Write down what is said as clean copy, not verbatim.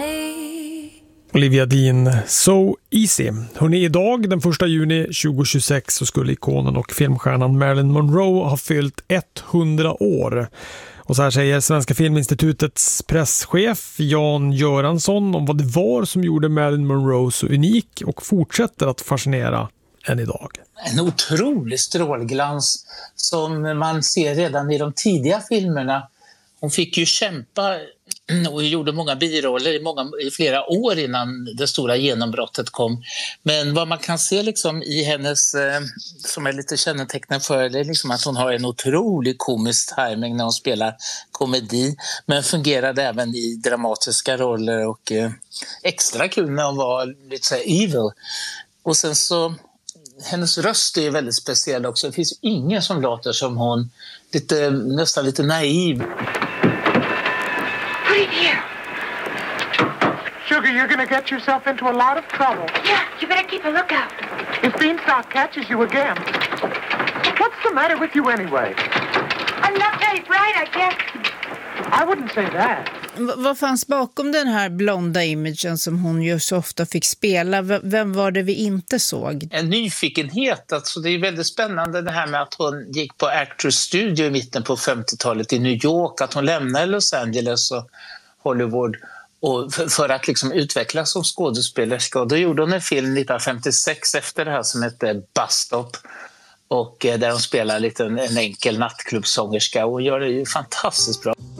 Olivia Dean, So Easy. Hörrni, idag den 1 juni 2026 så skulle ikonen och filmstjärnan Marilyn Monroe ha fyllt 100 år. Och så här säger Svenska Filminstitutets presschef Jan Göransson om vad det var som gjorde Marilyn Monroe så unik och fortsätter att fascinera än idag. En otrolig strålglans som man ser redan i de tidiga filmerna. Hon fick ju kämpa och gjorde många biroller i flera år innan det stora genombrottet kom. Men vad man kan se liksom i hennes, som är lite kännetecknande för det, är liksom att hon har en otrolig komisk timing när hon spelar komedi. Men fungerade även i dramatiska roller och extra kul när hon var lite så här evil. Och sen så, hennes röst är ju väldigt speciell också. Det finns ingen som låter som hon, nästan lite naiv. Sugar, you're going to get yourself into a lot of trouble. Yeah, you better keep a lookout. If Beanstalk catches you again. What's the matter with you anyway? I'm not very bright, I guess. I wouldn't say that. Vad fanns bakom den här blonda imagen som hon ju så ofta fick spela? Vem var det vi inte såg? En nyfikenhet. Alltså det är väldigt spännande det här med att hon gick på Actors Studio i mitten på 50-talet i New York. Att hon lämnade Los Angeles och Hollywood och för att liksom utvecklas som skådespelerska. Och då gjorde hon en film 1956 efter det här som hette Bus Stop. Och där hon spelar lite en enkel nattklubbsångerska och gör det ju fantastiskt bra.